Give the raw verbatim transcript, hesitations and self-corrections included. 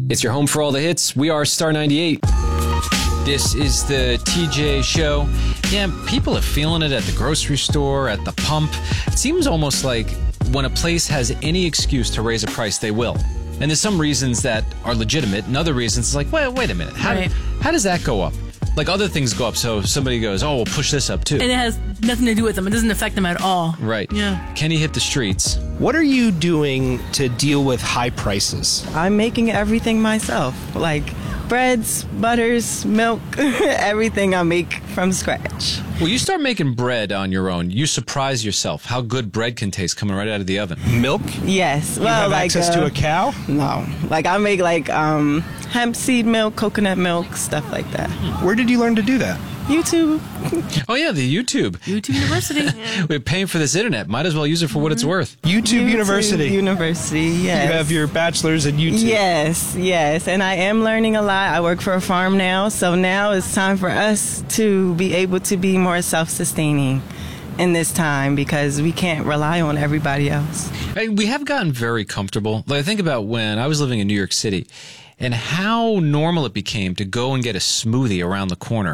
It's your home for all the hits. We are Star ninety-eight. This is the T J Show. Yeah, people are feeling it at the grocery store, at the pump. It seems almost like when a place has any excuse to raise a price, they will. And there's some reasons that are legitimate, and other reasons it's like, wait, wait a minute. How, right. how does that go up? Like other things go up, so somebody goes, oh, we'll push this up too. And it has nothing to do with them. It doesn't affect them at all. Right. Yeah. Kenny hit the streets. What are you doing to deal with high prices? I'm making everything myself, like breads, butters, milk, everything I make from scratch. Well, you start making bread on your own. You surprise yourself how good bread can taste coming right out of the oven. Milk? Yes. You Well, have like access uh, to a cow? No, like I make like um, hemp seed milk, coconut milk, stuff like that. Where did you learn to do that? YouTube. Oh, yeah, the YouTube. YouTube University. We're paying for this internet. Might as well use it for what it's worth. YouTube, YouTube University. University, yes. You have your bachelor's in YouTube. Yes, yes. And I am learning a lot. I work for a farm now, so now it's time for us to be able to be more self-sustaining in this time because we can't rely on everybody else. Hey, we have gotten very comfortable. Like, I think about when I was living in New York City and how normal it became to go and get a smoothie around the corner.